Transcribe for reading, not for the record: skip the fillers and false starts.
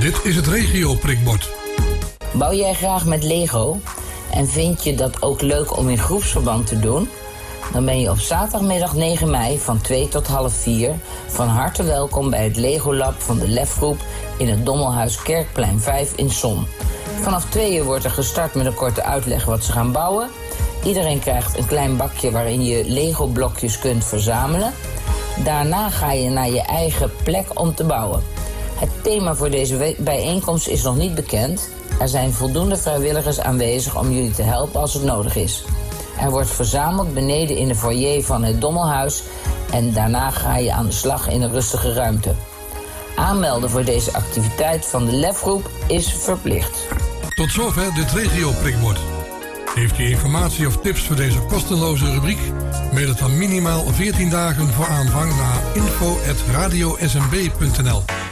Dit is het regio-prikbord. Bouw jij graag met Lego en vind je dat ook leuk om in groepsverband te doen? Dan ben je op zaterdagmiddag 9 mei van 2 tot half 4 van harte welkom bij het Lego Lab van de Lefgroep in het Dommelhuis Kerkplein 5 in Zon. Vanaf 2 uur wordt er gestart met een korte uitleg wat ze gaan bouwen. Iedereen krijgt een klein bakje waarin je Lego-blokjes kunt verzamelen. Daarna ga je naar je eigen plek om te bouwen. Het thema voor deze bijeenkomst is nog niet bekend. Er zijn voldoende vrijwilligers aanwezig om jullie te helpen als het nodig is. Er wordt verzameld beneden in de foyer van het Dommelhuis en daarna ga je aan de slag in een rustige ruimte. Aanmelden voor deze activiteit van de Lefgroep is verplicht. Tot zover dit regio-prikbord. Heeft u informatie of tips voor deze kostenloze rubriek? Mail het dan minimaal 14 dagen voor aanvang naar info@radiosmb.nl.